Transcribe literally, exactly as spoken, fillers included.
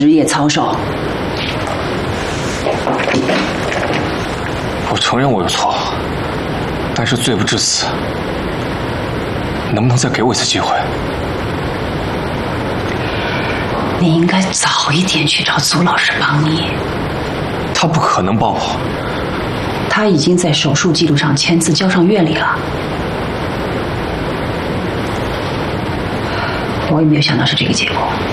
日夜操守。 我承认我有错，但是罪不至死。能不能再给我一次机会？ 你应该早一点去找祖老师帮你。 他不可能帮我。 他已经在手术记录上签字交上月历了。我也没有想到是这个结果。